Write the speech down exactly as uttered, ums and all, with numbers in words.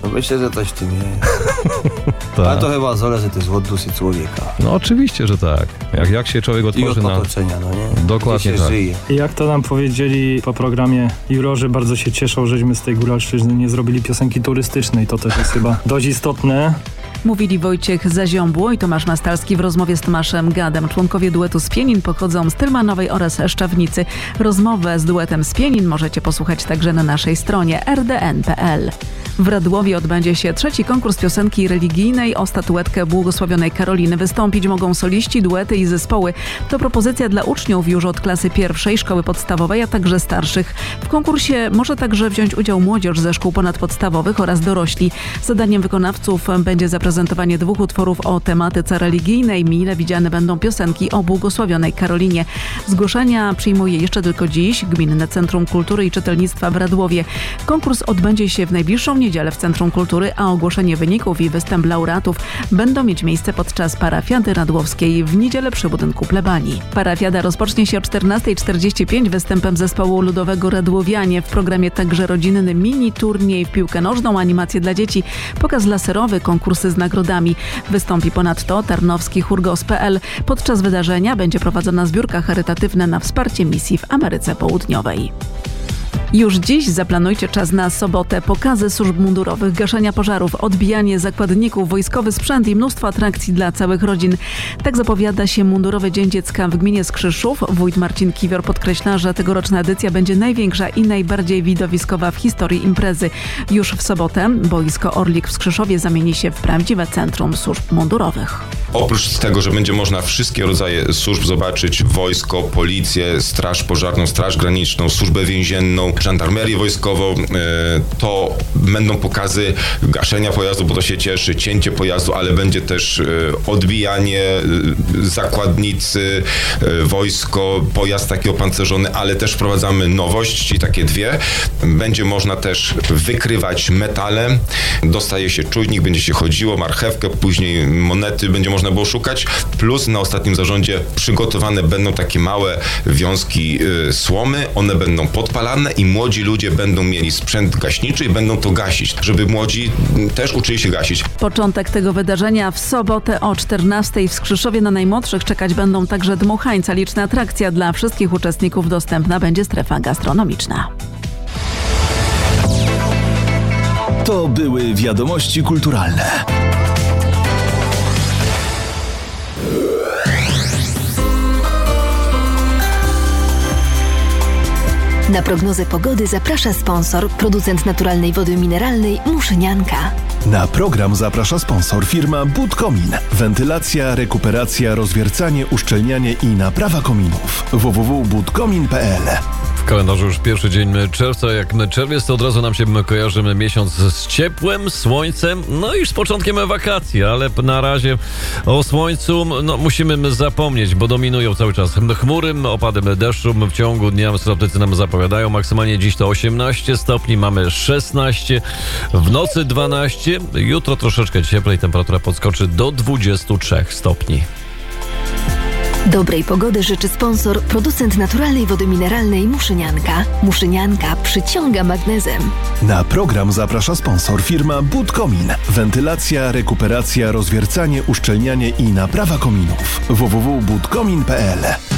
No myślę, że coś w tym jest. Ale to chyba zależy też od duszy człowieka. No oczywiście, że tak. Jak, jak się człowiek otworzy I od na... otoczenia, no nie? Dokładnie Gdzie się tak. żyje. Jak to nam powiedzieli po programie jurorzy, bardzo się cieszą, żeśmy z tej Góralszczyzny nie zrobili piosenki turystycznej. To też jest chyba dość istotne. Mówili Wojciech Zaziąbło i Tomasz Mastalski w rozmowie z Tomaszem Gadem. Członkowie duetu z Pienin pochodzą z Tylmanowej oraz Szczawnicy. Rozmowę z duetem z Pienin możecie posłuchać także na naszej stronie r d n kropka p l. W Radłowie odbędzie się trzeci konkurs piosenki religijnej o statuetkę błogosławionej Karoliny. Wystąpić mogą soliści, duety i zespoły. To propozycja dla uczniów już od klasy pierwszej szkoły podstawowej, a także starszych. W konkursie może także wziąć udział młodzież ze szkół ponadpodstawowych oraz dorośli. Zadaniem wykonawców będzie zaprezentowanie dwóch utworów o tematyce religijnej. Mile widziane będą piosenki o błogosławionej Karolinie. Zgłoszenia przyjmuje jeszcze tylko dziś Gminne Centrum Kultury i Czytelnictwa w Radłowie. Konkurs odbędzie się w najbliższą niedzielę w Centrum Kultury, a ogłoszenie wyników i występ laureatów będą mieć miejsce podczas parafiady radłowskiej w niedzielę przy budynku plebanii. Parafiada rozpocznie się o czternasta czterdzieści pięć występem zespołu ludowego Radłowianie. W programie także rodzinny mini turniej w piłkę nożną, animacje dla dzieci, pokaz laserowy, konkursy z nagrodami. Wystąpi ponadto Tarnowski Chór Gospel kropka p l. Podczas wydarzenia będzie prowadzona zbiórka charytatywna na wsparcie misji w Ameryce Południowej. Już dziś zaplanujcie czas na sobotę. Pokazy służb mundurowych, gaszenia pożarów, odbijanie zakładników, wojskowy sprzęt i mnóstwo atrakcji dla całych rodzin. Tak zapowiada się Mundurowy Dzień Dziecka w gminie Skrzyszów. Wójt Marcin Kiwior podkreśla, że tegoroczna edycja będzie największa i najbardziej widowiskowa w historii imprezy. Już w sobotę boisko Orlik w Skrzyszowie zamieni się w prawdziwe centrum służb mundurowych. Oprócz tego, że będzie można wszystkie rodzaje służb zobaczyć, wojsko, policję, straż pożarną, straż graniczną, służbę więzienną, żandarmerię wojskową, to będą pokazy gaszenia pojazdu, bo to się cieszy, cięcie pojazdu, ale będzie też odbijanie, zakładnicy, wojsko, pojazd taki opancerzony, ale też wprowadzamy nowości, takie dwie. Będzie można też wykrywać metale, dostaje się czujnik, będzie się chodziło, marchewkę, później monety będzie można było szukać, plus na ostatnim zarządzie przygotowane będą takie małe wiązki y, słomy, one będą podpalane i młodzi ludzie będą mieli sprzęt gaśniczy i będą to gasić, żeby młodzi też uczyli się gasić. Początek tego wydarzenia w sobotę o czternastej w Skrzyszowie. Na najmłodszych czekać będą także dmuchańca. Liczna atrakcja dla wszystkich uczestników. Dostępna będzie strefa gastronomiczna. To były wiadomości kulturalne. Na prognozę pogody zaprasza sponsor, producent naturalnej wody mineralnej Muszynianka. Na program zaprasza sponsor firma Budkomin. Wentylacja, rekuperacja, rozwiercanie, uszczelnianie i naprawa kominów. w w w kropka budkomin kropka p l. W kalendarzu już pierwszy dzień czerwca. Jak czerwiec, to od razu nam się kojarzy miesiąc z ciepłem, słońcem, no i z początkiem wakacji, ale na razie o słońcu no, musimy zapomnieć, bo dominują cały czas chmury, opady deszczu w ciągu dnia. Synoptycy nam zapowiadają, maksymalnie dziś to osiemnaście stopni, mamy szesnaście, w nocy dwanaście, jutro troszeczkę cieplej, temperatura podskoczy do dwudziestu trzech stopni. Dobrej pogody życzy sponsor, producent naturalnej wody mineralnej Muszynianka. Muszynianka przyciąga magnezem. Na program zaprasza sponsor firma Budkomin. Wentylacja, rekuperacja, rozwiercanie, uszczelnianie i naprawa kominów. w w w kropka budkomin kropka p l.